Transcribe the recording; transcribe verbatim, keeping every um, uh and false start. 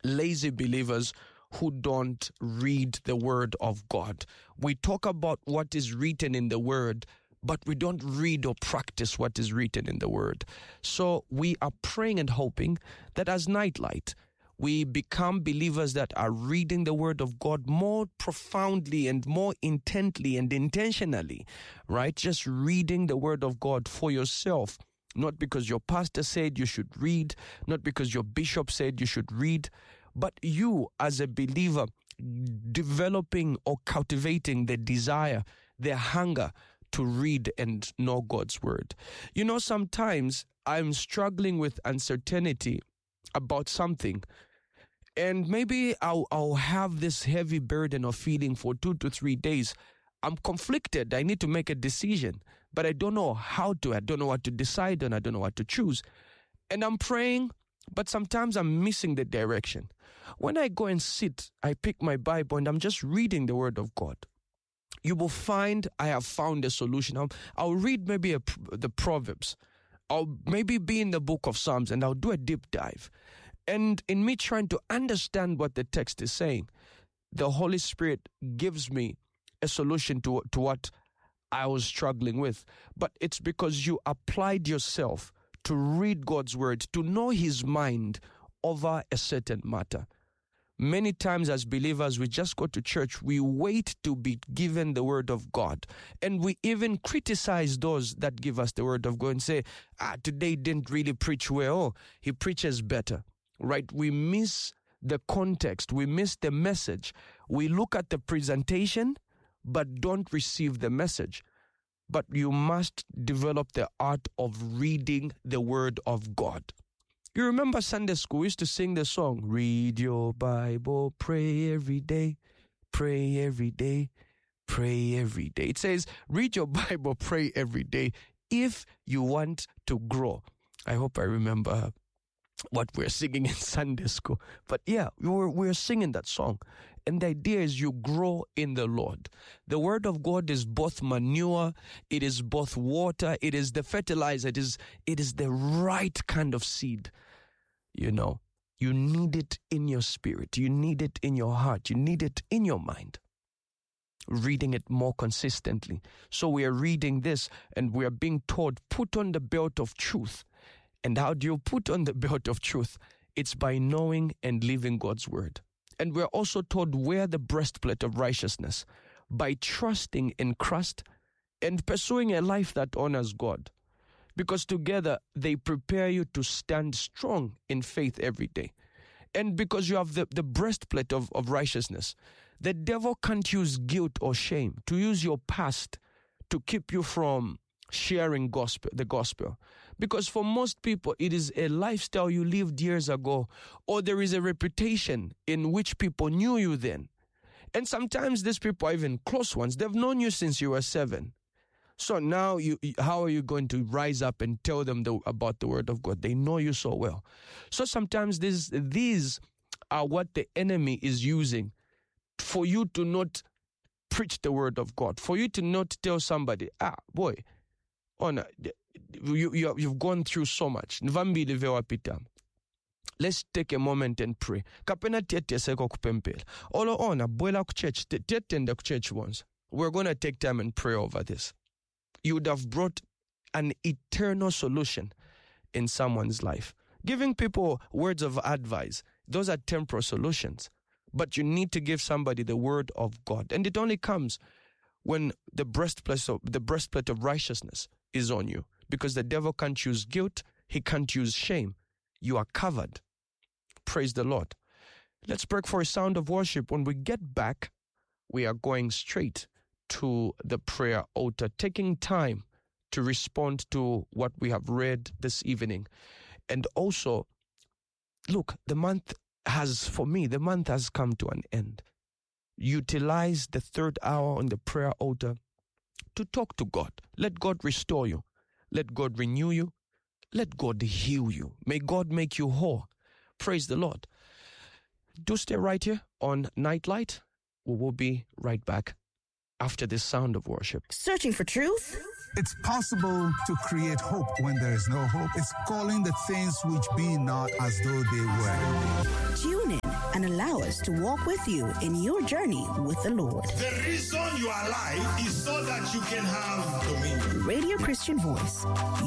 lazy believers who don't read the word of God. We talk about what is written in the word, but we don't read or practice what is written in the word. So we are praying and hoping that as Nightlight, we become believers that are reading the word of God more profoundly and more intently and intentionally, right? Just reading the word of God for yourself, not because your pastor said you should read, not because your bishop said you should read, but you as a believer developing or cultivating the desire, the hunger to read and know God's word. You know, sometimes I'm struggling with uncertainty about something, and maybe I'll, I'll have this heavy burden of feeling for two to three days. I'm conflicted. I need to make a decision, but I don't know how to. I don't know what to decide on. I don't know what to choose. And I'm praying, but sometimes I'm missing the direction. When I go and sit, I pick my Bible and I'm just reading the word of God. You will find I have found a solution. I'll, I'll read maybe a, the Proverbs. I'll maybe be in the book of Psalms and I'll do a deep dive. And in me trying to understand what the text is saying, the Holy Spirit gives me a solution to, to what I was struggling with. But it's because you applied yourself to read God's word, to know his mind over a certain matter. Many times as believers, we just go to church, we wait to be given the word of God. And we even criticize those that give us the word of God and say, ah, today didn't really preach well. He preaches better, right? We miss the context. We miss the message. We look at the presentation, but don't receive the message. But you must develop the art of reading the word of God. You remember Sunday school, we used to sing the song, read your Bible, pray every day, pray every day, pray every day. It says, read your Bible, pray every day if you want to grow. I hope I remember what we're singing in Sunday school. But yeah, we were, we were singing that song. And the idea is you grow in the Lord. The word of God is both manure, it is both water, it is the fertilizer, it is, it is the right kind of seed. You know, you need it in your spirit, you need it in your heart, you need it in your mind. Reading it more consistently. So we are reading this and we are being told, put on the belt of truth. And how do you put on the belt of truth? It's by knowing and living God's word. And we're also told, wear the breastplate of righteousness by trusting in Christ and pursuing a life that honors God. Because together they prepare you to stand strong in faith every day. And because you have the, the breastplate of, of righteousness, the devil can't use guilt or shame to use your past to keep you from sharing gospel, the gospel. Because for most people, it is a lifestyle you lived years ago, or there is a reputation in which people knew you then. And sometimes these people are even close ones. They've known you since you were seven. So now, you, how are you going to rise up and tell them the, about the word of God? They know you so well. So sometimes this, these are what the enemy is using for you to not preach the word of God, for you to not tell somebody, ah, boy, on you, you you've gone through so much. Let's take a moment and pray. Kapena tete seko kupempela. Olo ona boila ku church tete nda ku church once. We're going to take time and pray over this. You would have brought an eternal solution in someone's life. Giving people words of advice, those are temporal solutions. But you need to give somebody the word of God. And it only comes when the breastplate of, the breastplate of righteousness is on you. Because the devil can't use guilt, he can't use shame. You are covered. Praise the Lord. Let's break for a sound of worship. When we get back, we are going straight to the prayer altar, taking time to respond to what we have read this evening. And also, look, the month has, for me, the month has come to an end. Utilize the third hour on the prayer altar to talk to God. Let God restore you. Let God renew you. Let God heal you. May God make you whole. Praise the Lord. Do stay right here on Nightlight. We will be right back after this sound of worship. Searching for truth? It's possible to create hope when there is no hope. It's calling the things which be not as though they were. Tune in and allow us to walk with you in your journey with the Lord. The reason you are alive is so that you can have dominion. Radio Christian Voice.